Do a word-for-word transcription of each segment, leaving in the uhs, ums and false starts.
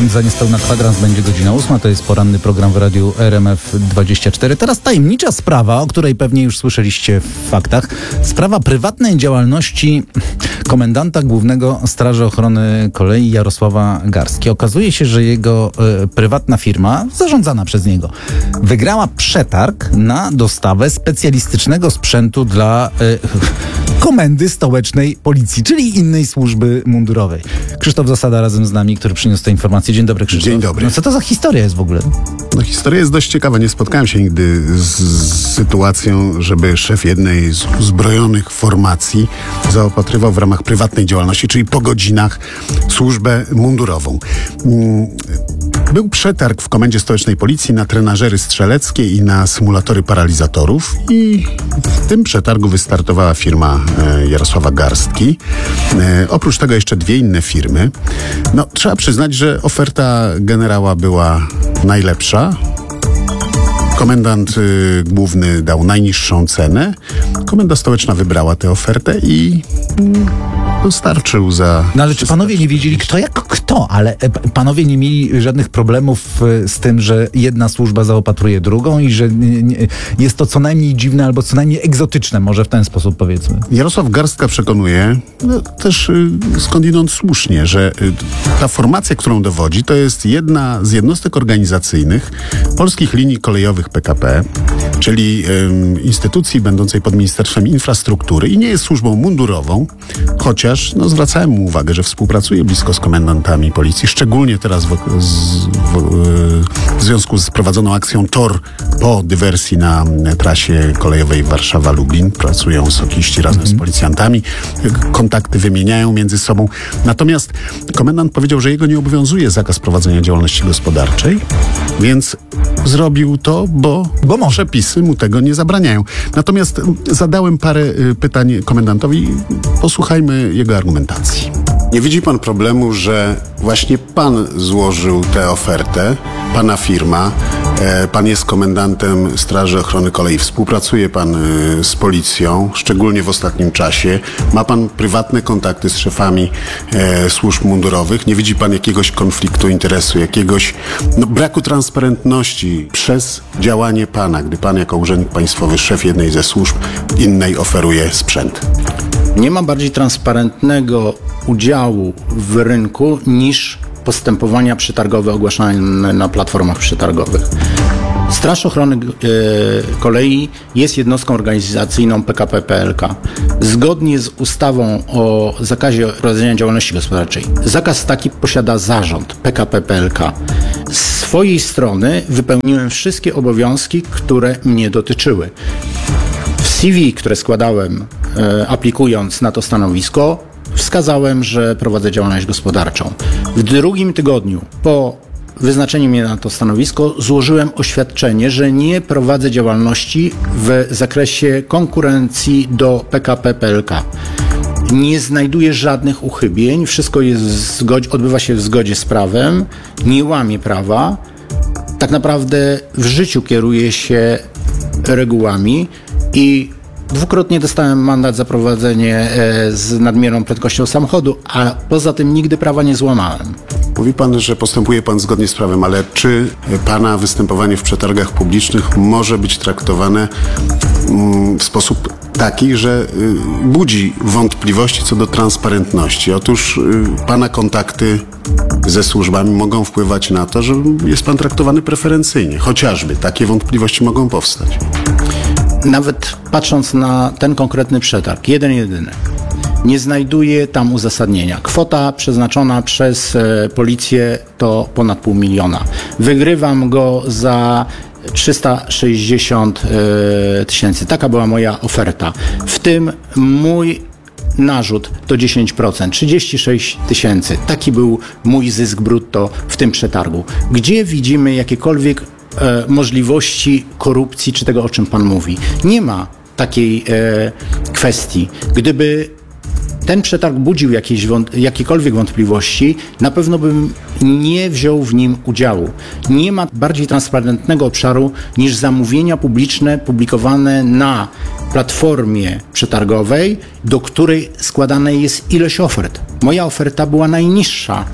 Za niespełna kwadrans będzie godzina ósma. To jest poranny program w radiu R M F dwadzieścia cztery. Teraz tajemnicza sprawa, o której pewnie już słyszeliście w faktach. Sprawa prywatnej działalności komendanta Głównego Straży Ochrony Kolei Jarosława Garstki. Okazuje się, że jego y, prywatna firma, zarządzana przez niego, wygrała przetarg na dostawę specjalistycznego sprzętu dla y, Komendy Stołecznej Policji, czyli innej służby mundurowej. Krzysztof Zasada razem z nami, który przyniósł te informacje. Dzień dobry, Krzysztof. Dzień dobry. No co to za historia jest w ogóle? No, historia jest dość ciekawa. Nie spotkałem się nigdy z, z sytuacją, żeby szef jednej z uzbrojonych formacji zaopatrywał w ramach prywatnej działalności, czyli po godzinach, służbę mundurową. Był przetarg w Komendzie Stołecznej Policji na trenażery strzeleckie i na symulatory paralizatorów i w tym przetargu wystartowała firma e, Jarosława Garstki. E, oprócz tego jeszcze dwie inne firmy. No, trzeba przyznać, że oferta generała była najlepsza. Komendant y, główny dał najniższą cenę. Komenda stołeczna wybrała tę ofertę i y, dostarczył za... No ale czy panowie nie wiedzieli kto jak kto, ale e, panowie nie mieli żadnych problemów e, z tym, że jedna służba zaopatruje drugą i że nie, nie, jest to co najmniej dziwne albo co najmniej egzotyczne, może w ten sposób powiedzmy. Jarosław Garstka przekonuje, no, też y, skądinąd słusznie, że y, ta formacja, którą dowodzi, to jest jedna z jednostek organizacyjnych Polskich Linii Kolejowych P K P, czyli y, instytucji będącej pod Ministerstwem Infrastruktury i nie jest służbą mundurową, chociaż no, zwracałem mu uwagę, że współpracuje blisko z komendantami policji, szczególnie teraz w, z, w, w związku z prowadzoną akcją Tor po dywersji na trasie kolejowej Warszawa-Lublin. Pracują sokiści razem mm. z policjantami, kontakty wymieniają między sobą. Natomiast komendant powiedział, że jego nie obowiązuje zakaz prowadzenia działalności gospodarczej, więc zrobił to, bo, bo może. Przepisy mu tego nie zabraniają. Natomiast zadałem parę pytań komendantowi. Posłuchajmy jego argumentacji. Nie widzi pan problemu, że właśnie pan złożył tę ofertę, pana firma, e, pan jest komendantem Straży Ochrony Kolei, współpracuje pan e, z policją, szczególnie w ostatnim czasie, ma pan prywatne kontakty z szefami e, służb mundurowych, nie widzi pan jakiegoś konfliktu interesu, jakiegoś no, braku transparentności przez działanie pana, gdy pan jako urzędnik państwowy, szef jednej ze służb, innej oferuje sprzęt? Nie ma bardziej transparentnego udziału w rynku niż postępowania przetargowe ogłaszane na platformach przetargowych. Straż Ochrony e, Kolei jest jednostką organizacyjną P K P P L K. Zgodnie z ustawą o zakazie prowadzenia działalności gospodarczej, zakaz taki posiada zarząd P K P P L K. Z swojej strony wypełniłem wszystkie obowiązki, które mnie dotyczyły. W C V, które składałem e, aplikując na to stanowisko, wskazałem, że prowadzę działalność gospodarczą. W drugim tygodniu po wyznaczeniu mnie na to stanowisko złożyłem oświadczenie, że nie prowadzę działalności w zakresie konkurencji do P K P P L K. Nie znajduję żadnych uchybień, wszystko jest w zgodzie, odbywa się w zgodzie z prawem, nie łamię prawa. Tak naprawdę w życiu kieruję się regułami i dwukrotnie dostałem mandat za prowadzenie e, z nadmierną prędkością samochodu, a poza tym nigdy prawa nie złamałem. Mówi pan, że postępuje pan zgodnie z prawem, ale czy pana występowanie w przetargach publicznych może być traktowane mm, w sposób taki, że y, budzi wątpliwości co do transparentności? Otóż y, pana kontakty ze służbami mogą wpływać na to, że jest pan traktowany preferencyjnie. Chociażby takie wątpliwości mogą powstać. Nawet patrząc na ten konkretny przetarg, jeden jedyny, nie znajduję tam uzasadnienia. Kwota przeznaczona przez e, policję to ponad pół miliona. Wygrywam go za trzysta sześćdziesiąt e, tysięcy. Taka była moja oferta. W tym mój narzut to dziesięć procent, trzydzieści sześć tysięcy. Taki był mój zysk brutto w tym przetargu. Gdzie widzimy jakiekolwiek e, możliwości korupcji, czy tego, o czym pan mówi? Nie ma takiej e, kwestii. Gdyby ten przetarg budził jakieś wąt- jakiekolwiek wątpliwości, na pewno bym nie wziął w nim udziału. Nie ma bardziej transparentnego obszaru niż zamówienia publiczne publikowane na platformie przetargowej, do której składana jest ilość ofert. Moja oferta była najniższa,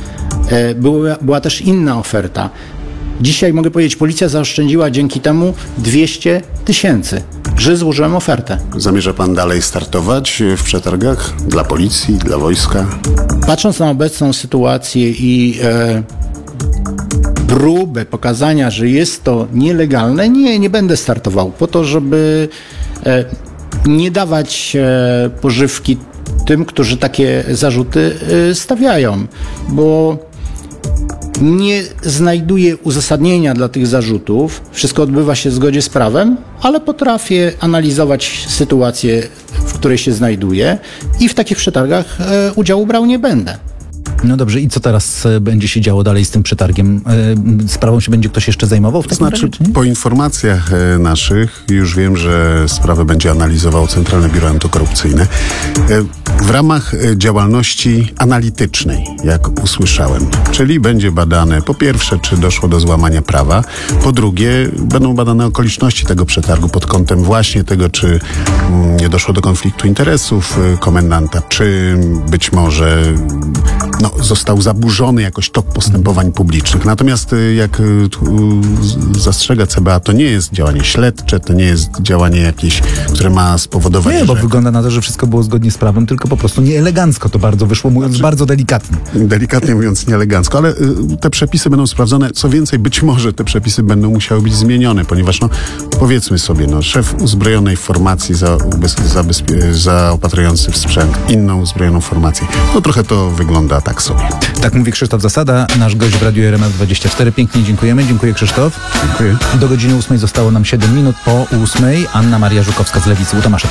E, była, była też inna oferta. Dzisiaj mogę powiedzieć, policja zaoszczędziła dzięki temu dwieście tysięcy, że złożyłem ofertę. Zamierza pan dalej startować w przetargach dla policji, dla wojska? Patrząc na obecną sytuację i e, próbę pokazania, że jest to nielegalne, nie, nie będę startował po to, żeby e, nie dawać e, pożywki tym, którzy takie zarzuty e, stawiają, bo nie znajduję uzasadnienia dla tych zarzutów. Wszystko odbywa się w zgodzie z prawem, ale potrafię analizować sytuację, w której się znajduję i w takich przetargach e, udziału brał nie będę. No dobrze, i co teraz e, będzie się działo dalej z tym przetargiem? E, Sprawą się będzie ktoś jeszcze zajmował w takim Znaczy, razie, czy nie? po informacjach e, naszych już wiem, że sprawę będzie analizowało Centralne Biuro Antykorupcyjne. E, W ramach e, działalności analitycznej, jak usłyszałem. Czyli będzie badane po pierwsze, czy doszło do złamania prawa, po drugie, będą badane okoliczności tego przetargu pod kątem właśnie tego, czy mm, nie doszło do konfliktu interesów e, komendanta, czy być może no, został zaburzony jakoś tok postępowań publicznych. Natomiast y, jak y, tu, y, zastrzega C B A, to nie jest działanie śledcze, to nie jest działanie jakieś, które ma spowodować, Nie, bo że wygląda na to, że wszystko było zgodnie z prawem, tylko po prostu nieelegancko to bardzo wyszło, mówiąc bardzo delikatnie. delikatnie mówiąc nieelegancko, ale y, te przepisy będą sprawdzone. Co więcej, być może te przepisy będą musiały być zmienione, ponieważ no, powiedzmy sobie, no, szef uzbrojonej formacji za, zabezpie- zaopatrujący w sprzęt inną uzbrojoną formację. No trochę to wygląda tak sobie. Tak mówi Krzysztof Zasada, nasz gość w Radiu R M F dwadzieścia cztery. Pięknie dziękujemy. Dziękuję, Krzysztof. Dziękuję. Do godziny ósmej zostało nam siedem minut. Po ósmej Anna Maria Żukowska z Lewicy. U Tomasza.